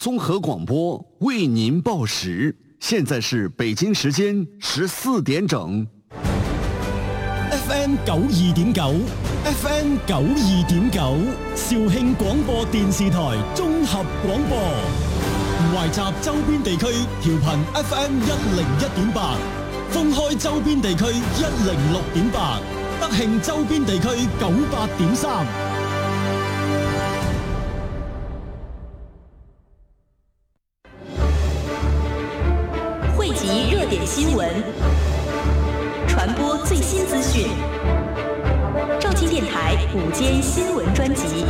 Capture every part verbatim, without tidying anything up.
综合广播为您报时，现在是北京時間十四點整。 F M 九二點九 ，F M 九二點九，肇慶廣播電視台綜合廣播，懷集周邊地區調頻 F M 一零一點八，封開周邊地區一零六點八，德慶周邊地區九八點三。 汇集热点新闻，传播最新资讯。肇庆电台午间新闻专辑。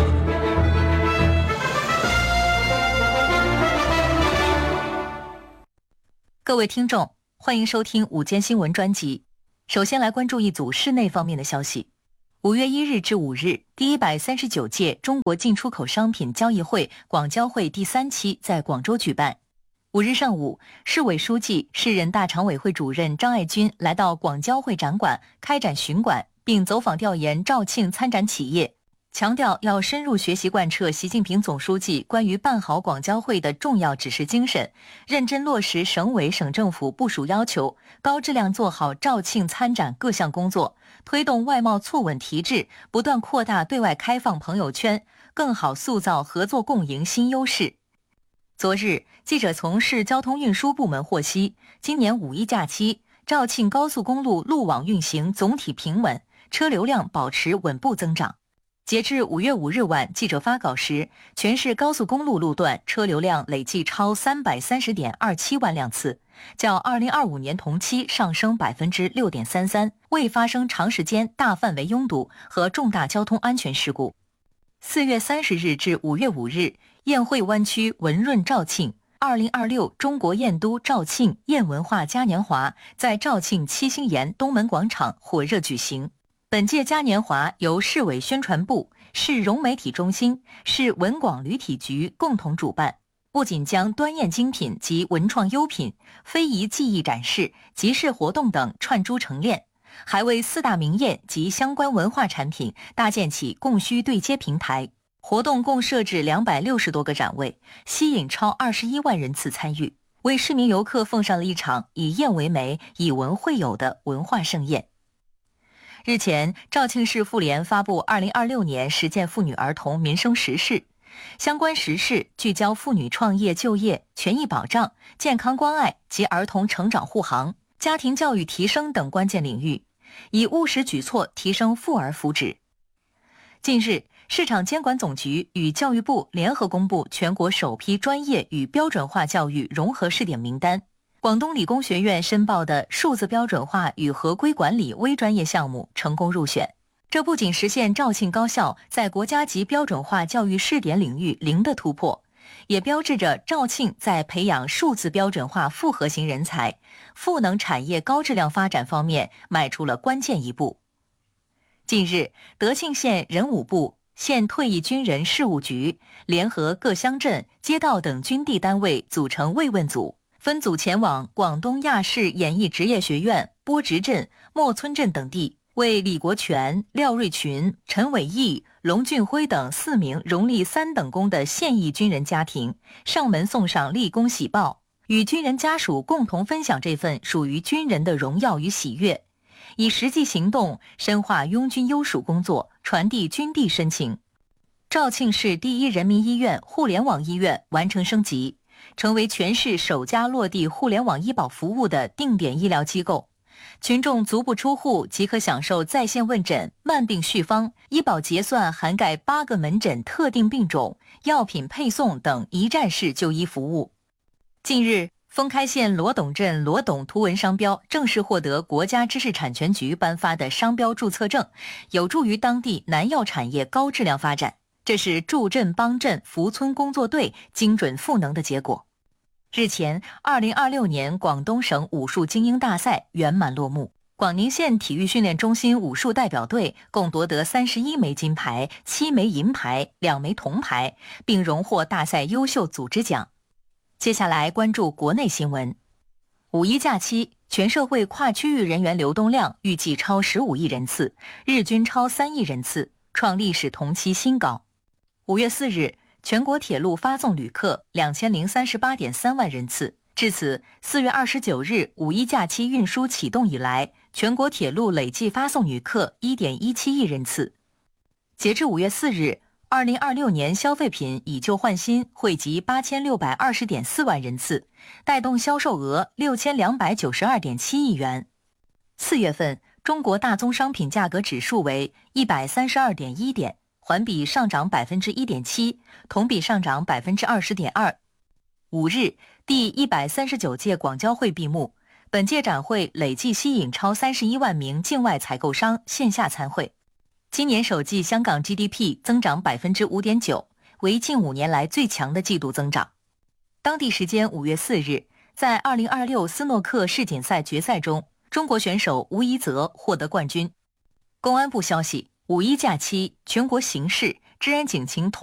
各位听众，欢迎收听午间新闻专辑。首先来关注一组室内方面的消息。五月一日至五日，第一百三十九届中国进出口商品交易会广交会第三期在广州举办。五日上午，市委书记、市人大常委会主任张爱军来到广交会展馆开展巡馆，并走访调研肇庆参展企业，强调要深入学习贯彻习近平总书记关于办好广交会的重要指示精神，认真落实省委省政府部署要求，高质量做好肇庆参展各项工作，推动外贸促稳提质，不断扩大对外开放朋友圈，更好塑造合作共赢新优势。昨日，记者从市交通运输部门获悉，今年五一假期，肇庆高速公路路网运行总体平稳，车流量保持稳步增长。截至五月五日晚记者发稿时，全市高速公路路段车流量累计超三百三十点二七万辆次，较二零二五年同期上升百分之六点三三，未发生长时间大范围拥堵和重大交通安全事故。四月三十日至五月五日，雁汇湾区文润肇庆二零二六中国雁都肇庆雁文化嘉年华在肇庆七星岩东门广场火热举行。本届嘉年华由市委宣传部、市融媒体中心、市文广旅体局共同主办，不仅将端砚精品及文创优品、非遗技艺展示、集市活动等串珠成链，还为四大名雁及相关文化产品搭建起供需对接平台。活动共设置两百六十多个展位，吸引超二十一万人次参与，为市民游客奉上了一场以雁为媒、以文会友的文化盛宴。日前，肇庆市妇联发布二零二六年实践妇女儿童民生实事，相关实事聚焦妇女创业就业、权益保障、健康关爱及儿童成长护航、家庭教育提升等关键领域，以务实举措提升妇儿福祉。近日，市场监管总局与教育部联合公布全国首批专业与标准化教育融合试点名单。广东理工学院申报的数字标准化与合规管理微专业项目成功入选。这不仅实现肇庆高校在国家级标准化教育试点领域零的突破，也标志着肇庆在培养数字标准化复合型人才、赋能产业高质量发展方面迈出了关键一步。近日，德庆县人武部、县退役军人事务局联合各乡镇、街道等军地单位组成慰问组，分组前往广东亚市演艺职业学院、波直镇、莫村镇等地，为李国权、廖瑞群、陈伟义、龙俊辉等四名荣立三等功的现役军人家庭上门送上立功喜报，与军人家属共同分享这份属于军人的荣耀与喜悦，以实际行动深化拥军优属工作，传递军地深情。肇庆市第一人民医院互联网医院完成升级，成为全市首家落地互联网医保服务的定点医疗机构。群众足不出户即可享受在线问诊、慢病续方、医保结算，涵盖八个门诊特定病种、药品配送等一站式就医服务。近日，封开县罗董镇罗董图文商标正式获得国家知识产权局颁发的商标注册证，有助于当地南药产业高质量发展。这是助镇帮镇扶村工作队精准赋能的结果。日前，二零二六年广东省武术精英大赛圆满落幕，广宁县体育训练中心武术代表队共夺得三十一枚金牌、七枚银牌、两枚铜牌，并荣获大赛优秀组织奖。接下来关注国内新闻。五一假期，全社会跨区域人员流动量预计超十五亿人次，日均超三亿人次，创历史同期新高。五月四日， 全国铁路发送旅客两千零三十八点三万人次。至此，四月二十九日五一假期运输启动以来，全国铁路累计发送旅客一点一七亿人次。截至五月四日，二零二六年消费品以旧换新惠及八千六百二十点四万人次，带动销售额六千两百九十二点七亿元。四月份，中国大宗商品价格指数为一百三十二点一点，环比上涨百分之一点七，同比上涨百分之二十点二。五日，第一百三十九届广交会闭幕。本届展会累计吸引超三十一万名境外采购商线下参会。今年首季香港 G D P 增长百分之五点九，为近五年来最强的季度增长。当地时间五月四日，在二零二六斯诺克世锦赛决赛中，中国选手吴怡泽获得冠军。公安部消息，五一假期全国刑事、治安警情同